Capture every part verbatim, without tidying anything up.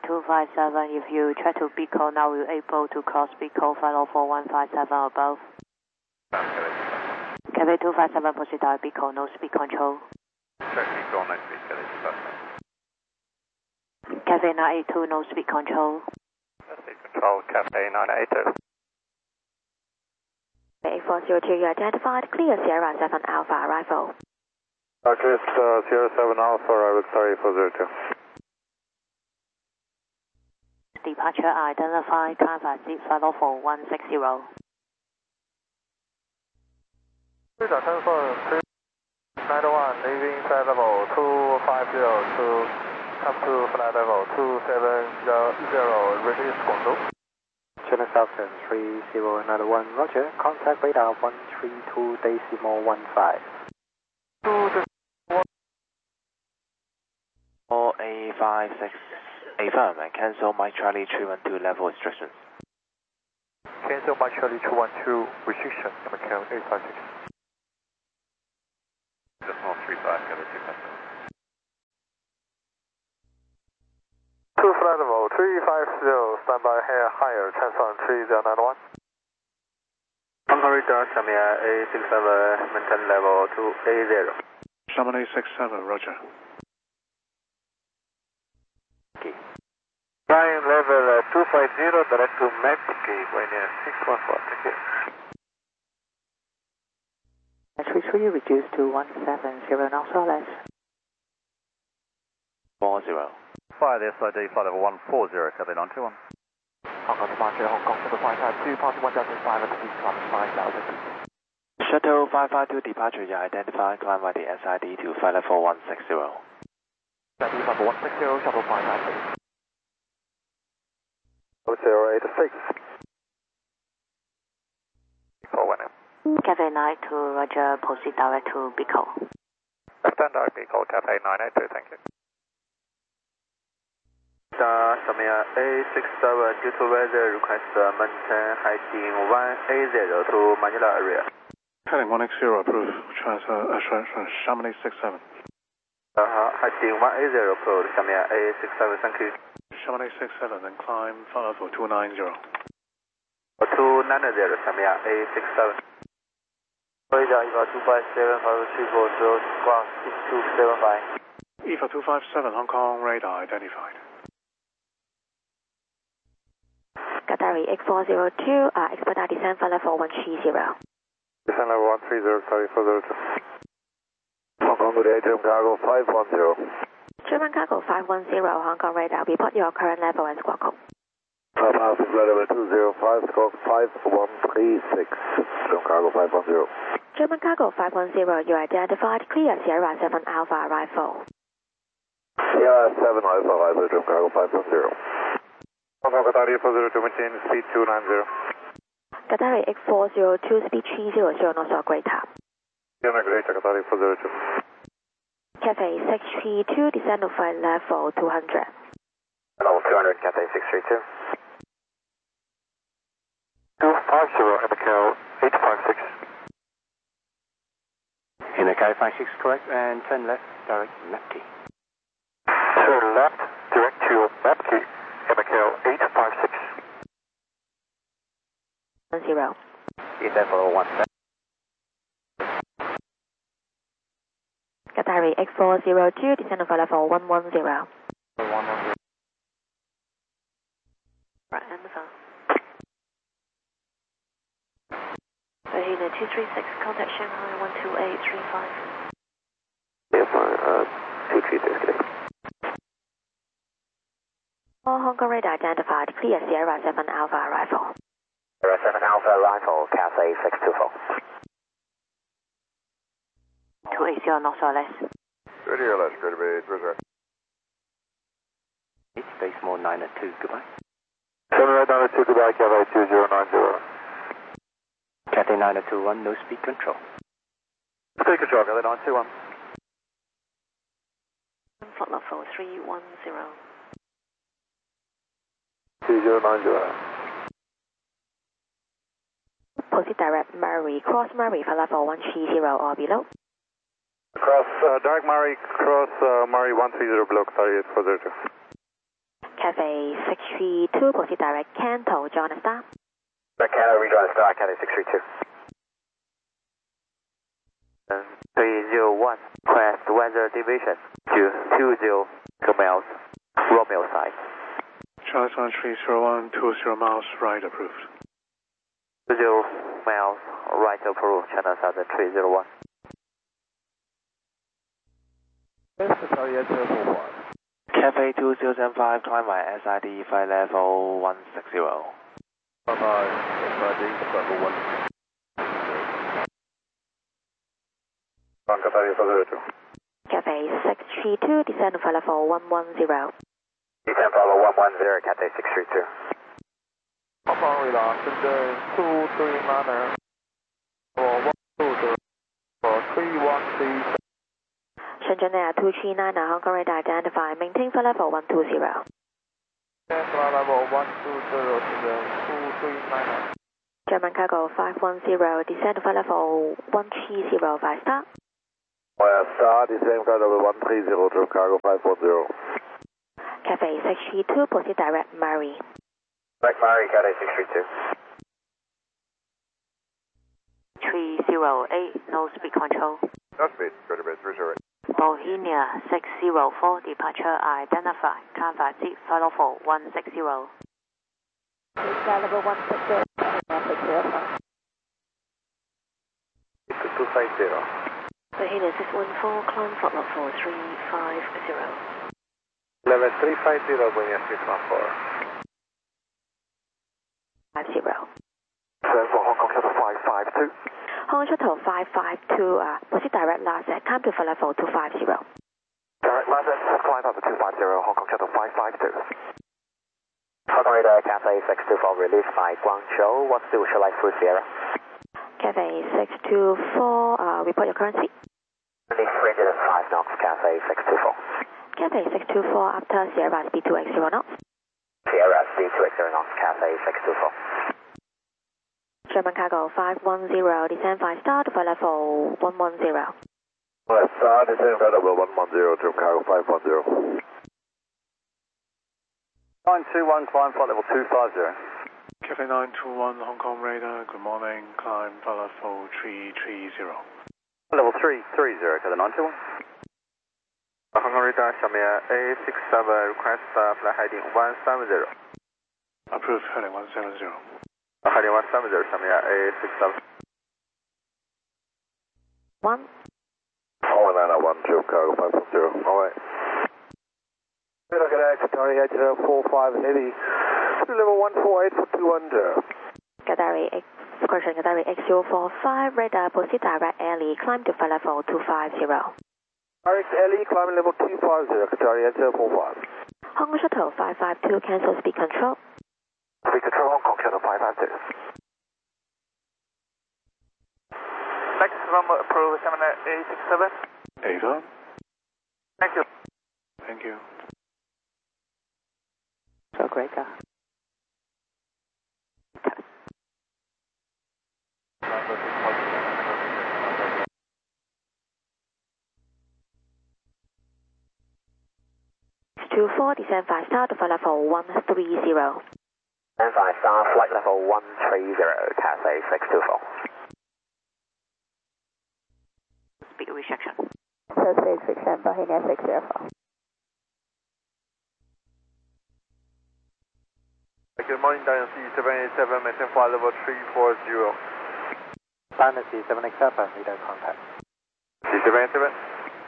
two five seven, if you try to Bico now, we're able to cross Bico five oh four one five seven above. Cathay two five seven, proceed direct Bico, no speed control. Check Bico, no speed, Cathay two five seven. Cathay nine eight two, no speed control. Speed control, Cathay nine eight two. eight four zero two, you identified, clear Sierra seven Alpha arrival. Roger, uh, Sierra seven Alpha, arrival sorry four zero two. Departure identified, climb flight seat five oh four one six zero. three ten four, three nine one, leaving flight level two five zero two, come to flight level two seven zero zero, release Guangzhou. China Southern three zero nine one, roger, contact radar one three two decimal one five. two Or A five six, affirm and cancel Mike Charlie three one two level restrictions. Cancel Mike Charlie two one two restriction, Macau eight five six. Decimal three five, Cathay two five seven. Two flight level three five zero, standby here higher, transfer three zero nine one. Hong Kong radar, Samia A six seven, maintain level two A zero. Chamonix six seven, roger. Flying level uh, two five zero, direct to Mexico, when uh, six one four, thank you. three three reduced to one seven zero knots or less. four zero. Fire the S I D, flight level one four zero, Cathay nine two one. Hong Kong departure, Hong Kong Shuttle five five two, party one thousand five hundred feet, climbing five thousand feet. Shuttle five five two departure, you identified, climb by the S I D to flight level one six zero. S I D level one six zero, shuttle five five two. zero eight six. four one. Cathay nine two, roger, proceed direct to Bico. Stand direct Bico, Cathay nine eight two, thank you. Star Samia A six seven, due to weather request uh, maintain heading one A zero to Manila area. Heading one X zero, approved. China, uh, sorry, sorry, Chamonix six seven. Uh-huh, heading one A zero, approved, Samia A six seven, thank you. Chamonix six seven, then climb five for two nine zero. two nine zero, Samia A six seven. Radar E V A two five seven, five three four zero, ground six two seven five. E V A two five seven, Hong Kong radar identified. Qatari eight four zero two, uh, expedite descent for level one three zero. Descent level one three zero, sorry, four zero two. Hong Kong good day, German cargo five one zero. German cargo five one zero, Hong Kong radar, report your current level and squawk code. Five Alpha flight level two zero five, squawk five one three six. German cargo five one zero. German cargo five one zero, you identified, clear Sierra seven Alpha arrival. Sierra seven Alpha arrival, German cargo five one zero. Hong Kong Qatari four zero two, maintain speed two nine zero. Qatari eight four zero two, speed three zero zero knots or greater. Sierra greater, Qatari four zero two. Cathay six three two, descend to flight level two hundred. Level two hundred, Cathay six three two. two five zero, Macau eight five six. In Macau five six, correct, and turn left, direct Mapkey. Turn left, direct to Mapkey, Macau eight five six. Zero. In level one seven. Qatari eight four zero two, descend to level one one zero. one one zero. Right, end the phone. Bahina two three six, contact Shanghai one two eight three five. Yes, uh, two three six, good day. All Hong Kong radar identified, clear Sierra seven Alpha arrival. Sierra seven Alpha arrival, Cathay six two four. two eight zero knots or less. Ready or less, ready to be, reserve. It's decimal nine two, goodbye. seven right nine two, goodbye, Cathay two zero nine zero. Cathay nine two one, no speed control. Speed control, Cathay nine two one. Flight level three one zero. two zero nine zero. Proceed direct Murray, cross Murray for level one three zero or below. Cross, uh, direct Murray, cross uh, Murray one three zero below, Qatari eight four zero two. Cathay six three two, proceed direct Canto, John Star. Canto, rejoin Star, Cathay six three two. three zero one, Crest Weather Division to two zero miles, Romeo side. Charlie Sun three zero one, two zero miles, right approved. two zero miles, right approved, Channel Southern three zero one. Cathay two zero seven five, climb by S I D flight level one sixty. Bye bye, S I D level one sixty. Cathay six three two, descend to flight level one one zero. Descend level one one zero, Cathay six three two. Hong Kong radar, Shenzhen two three niner, for one two zero, for three one three. Shenzhen Air two three nine, Hong Kong radar identify, maintain flight level one two zero. Flight level one two zero, Shenzhen two three niner. German cargo five one zero, descend to flight level one three zero, five star. Well, Star, descend flight level one three zero, to cargo five one zero. Cathay six three two, proceed direct Murray. Direct Murray, Cathay six three two. three zero eight, no speed control. No speed, go to base, three zero eight. Bohemia six zero four, departure identified, Canva Z, flight level one six zero. Flight level one six zero, six zero five. two five zero. Bohemia six one four, climb flight level three five zero. Level three five zero, Bohemia six one four. five zero. Send for Hong Kong Shuttle five five two. Hong Kong Shuttle five five two, uh, proceed direct last at climb to flight level two five zero. Direct last at climb up to two five zero, Hong Kong Shuttle five five two. Hong Kong radar, Cathay six two four, released by Guangzhou, what's the visual light through Sierra? Cathay six two four, uh, report your current speed. three hundred five knots, Cathay six two four. Cathay six two four, after Sierra speed two eight zero knots. Sierra speed two eight zero knots, Cathay six two four. German cargo five one zero, descend five star to flight level one one zero. West Star, descend flight level one one zero, to cargo five one zero. nine two one, climb flight level two five zero. Cathay nine two one, Hong Kong radar, good morning, climb flight level three three zero. Level three three zero, Cathay nine two one. Hong Kong radar, Xiamen A six seven, request uh, flight heading one seven zero. Approved, heading one seven zero. Heading one seven zero, Xiamen A six seven. one. Oh, nine one two, cargo five one zero, alright. Look at X, Qatari H four five heavy, level one four eight for two under. Qatari X, correction, Qatari X zero four five, radar, proceed direct L E, climb to flight level two five zero. Direct L E, climbing level two five zero, Qatari H four five. Hong Kong Shuttle five five two, cancel speed control. Speed control, Hong Kong Shuttle five five two. Maximum approve, Xiamen A six seven. Ava, Thank you. thank you. So great, uh. two four, descend five star to flight level one three zero. And five star, flight level one three zero, Cathay six two four. Speed restriction. So speed restriction, Bohemia six zero four. Good morning, Dynasty seven eight seven, maintain flight level three four zero. Dynasty seven eight seven, radar contact. C seven eight seven.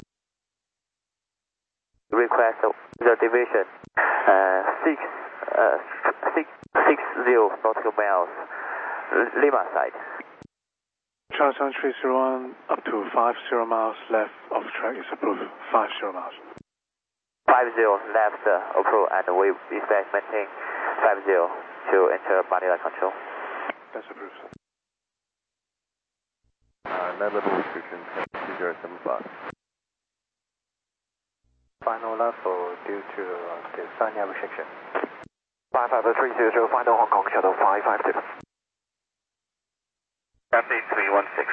Request the division, uh, six, uh, six, six zero nautical miles, Lima side. Charlie Sun three zero one, up to five zero miles left of track is approved, five zero miles. five zero left uh, approved, and we expect maintain five zero to enter Manila control. That's approved. Uh, net level restriction, two zero seven five. Final level due to uh, the Sanya restriction. five five three zero zero, final Hong Kong Shuttle five five two. Cathay three one six.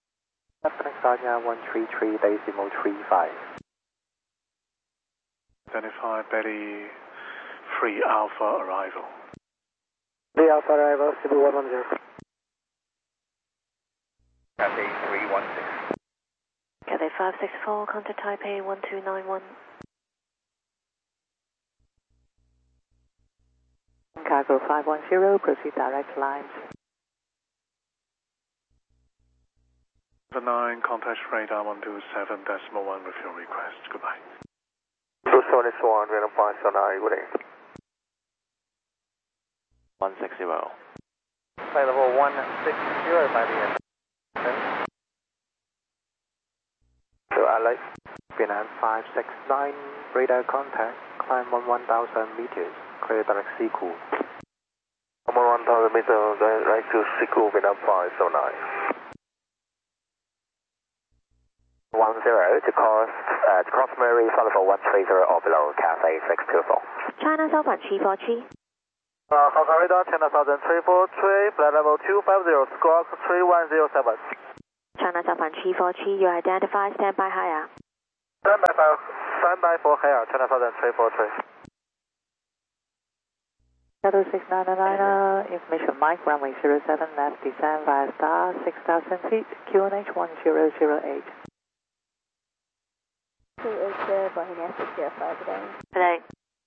Sanya one three three decimal three five. identify Betty three Alpha arrival. three Alpha arrival, C B one one zero. Cathay three one six. Cathay five six four, contact Taipei one two nine one. Cargo five one zero, proceed direct lines. nine, contact radar one two seven decimal one with your request. Goodbye. two seven one, Vietnam five seven nine, good day. one six zero. Flight level one six zero by the end. So Alex, Vietnam five six nine, radar contact, climb on one thousand meters, clear direct C cool. I'm on one thousand meters, direct to C cool, Vietnam five seven nine. one zero to cross, uh, to cross Murray, flight level one three zero or below, Cathay six two four. China Southbound three four three. Uh, Hong Kong radar, China Southern three four three, flight level two five zero, squawk three one zero seven. China Southbound three four three, you identify, stand by higher. Stand by for, stand by for higher, China Southern three four three. Shadow six nine nine, uh, information Mike, runway zero seven, left descend via star, six thousand feet, Q N H one zero zero eight. two eight zero, Bohemia six zero five today. Today.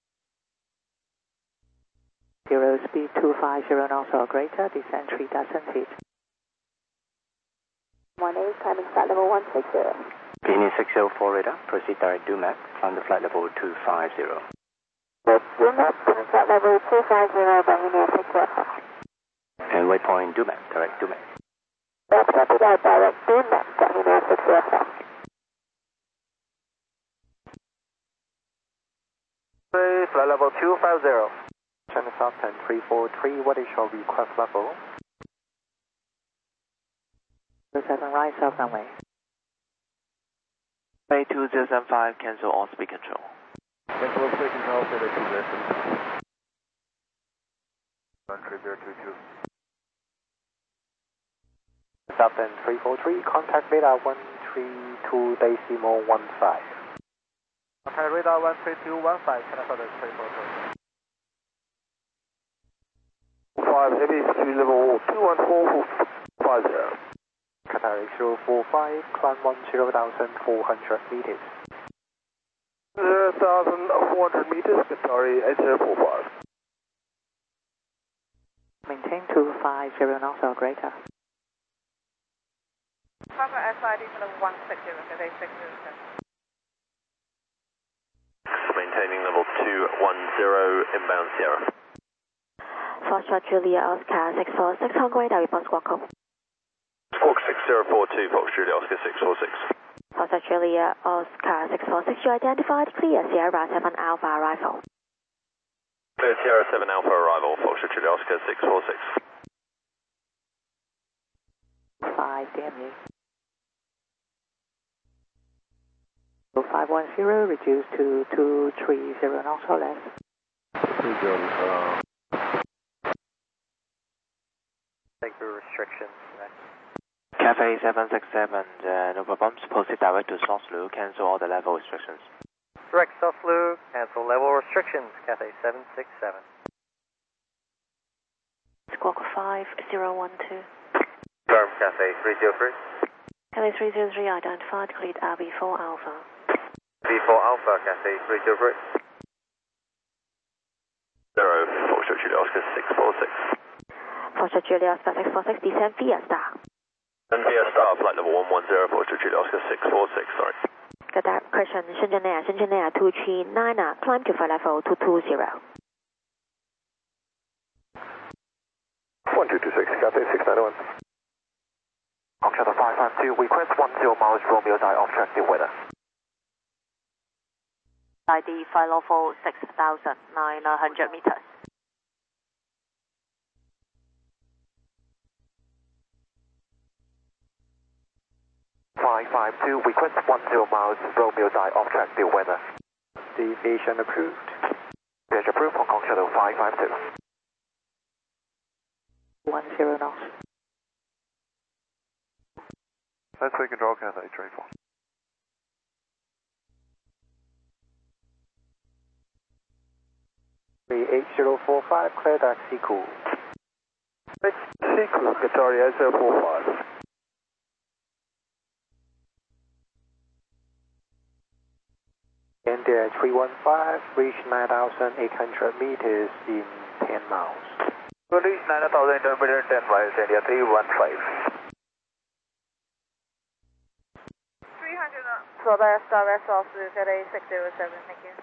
Zero speed two five zero knots or greater, descend three thousand feet. one eight, climbing flight level one six zero. Benin six zero four radar, proceed direct Dumac, climb the flight level two five zero. Dumac, flight level two five zero, Bohemia six zero five. And waypoint Dumac, direct Dumac. That's copy that, direct Dumac, Bohemia six zero five. Flight level two five zero. China Southern three four three, what is your request level? zero seven right, south runway. Bay two zero seven five, cancel all speed control. Cancel speed control for the two listen. one three zero two two. Southern three four three, contact radar one three two decimal one five. Contact radar one three two one five, China Southern three four three. five, heavy speed level two one four five zero. Qatar zero four five, climb one zero thousand four hundred meters. zero thousand four hundred meters, Qatar eight zero four five. Maintain two five zero knots or greater. Papa S I D for level one six zero, Cathay six zero seven. Maintaining level two one zero, inbound Sierra. Foxtrot Julia Oscar six four six, Hong Kong radar report squawk code. Squawk six zero four two, Fox Julia Oscar six four six. Foxtrot Julia Oscar six four six, you identified, clear Sierra seven Alpha arrival. Clear Sierra seven Alpha arrival, Fox Julia Oscar six four six. five, damn you. five one zero, reduce to two three zero knots or less. Thank you, restrictions. Cathay seven six seven, uh, no problems, proceed direct to Source cancel all the level restrictions. Direct Source, cancel level restrictions, Cathay seven six seven. Squawk five zero one two. Confirm, Cathay three zero three. Cathay three zero three identified, cleared R B four Alpha. V four Alpha, Cathay three zero three. Zero, Fox Julia Oscar six four six. Foxtrot Julia Oscar six four six, descend via star. And via star, flight level one one zero, Fox Julia Oscar six four six, sorry. Qatar Christian, Shenzhen Air, Shenzhen Air two three nine, climb to flight level two two zero. one two two six, Cathay six nine one. Hong Kong five five two, request one zero miles, Romeo die off track, the weather. I D flight level six thousand nine hundred meters. five five two, request one zero miles, Romeo die off track, the weather. Deviation approved. Deviation approved, Hong Kong Shadow five five two. one zero knots. Let's take control, Cathay three four. three eight zero four five, clear taxi cool. Taxi cool, Qatar eight zero four five. India three one five, reach nine thousand eight hundred meters in ten miles. We'll reach nine thousand eight hundred meters in ten miles, India three one five. three hundred Quebec direct off to K A six zero seven, thank you.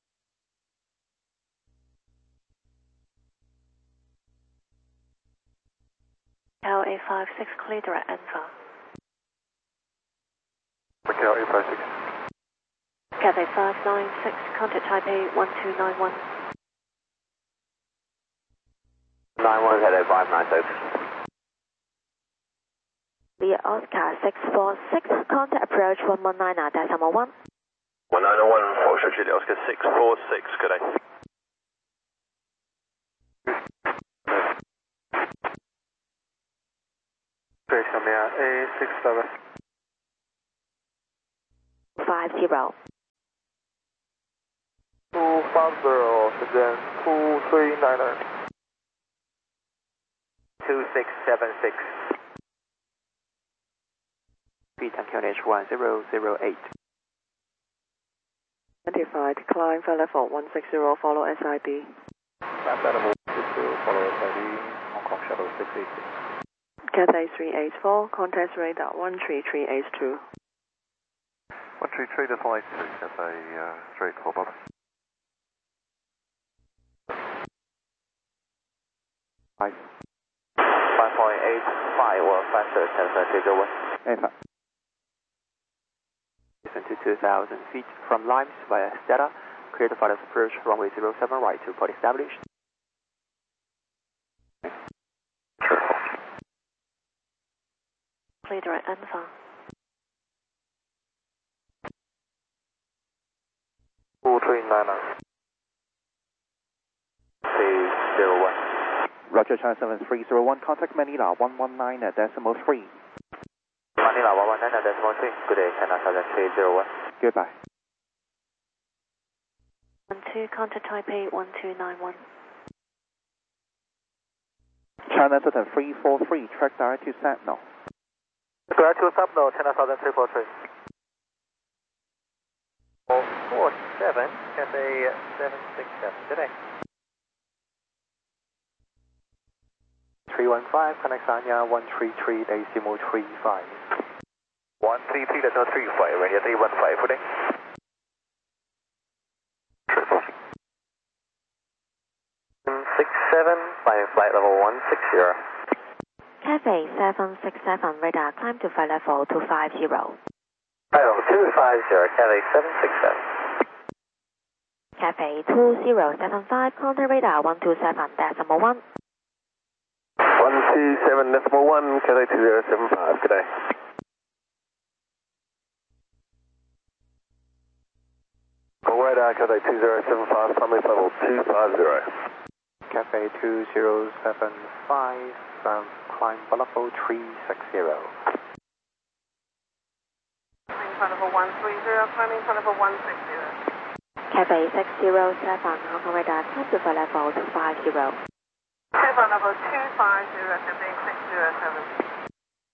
L eight five six, clear direct Alpha. Macau eight five six. Cathay five nine six, contact Taipei one two nine one. nine one, Cathay five nine six. Via Oscar six four six, contact approach one one nine decimal one. one nine one, Foxtrot Juliet Oscar six four six, good day. Great, Samia A six seven. five zero. two five zero, again, two three nine nine. two six seven six. Speed on Q N H one zero zero eight. Identified, climb for level one six zero, follow S I D. Left level one six zero, follow S I D, Hong Kong Shuttle six eight six. Cathay three eight four, contact radar one three three eight two. one three three to five two, Cathay uh, straight for Bob. Five. five point eight five or faster, Cathay three zero one. Alpha. Listen to two thousand feet from Limes via Stella. Clear the flight approach runway zero seven right to port established. Clear direct Alpha. two three nine nine. three zero one. Roger, China seven three zero one, contact Manila one one nine decimal three. Manila one one nine decimal three. Good day, China seven three zero one. Goodbye. one two, contact Taipei one two nine one. China seven three four three, track direct to Sentinel. Direct to Sentinel, China seven three four three. four four seven, Cathay seven six seven, good day. three one five, connect Sanya one three three decimal three five. one three three decimal three five, India three one five, good day. six seven, flying flight level one six zero. Cathay seven six seven, radar climb to flight level two five zero. Level two five zero, Cathay seven six seven. Cathay two zero seven five, contact radar one two seven decimal one. one two seven decimal one, Cathay two zero seven five, good day. Go radar, Cathay two zero seven five, summit level two five zero. Cathay two zero seven five, from climb level three six zero. Climbing for level one three zero, climbing for level one six zero. Cathay six zero seven, Hong Kong radar climb to flight level two five zero. Clear for level two five zero, Cathay six zero seven.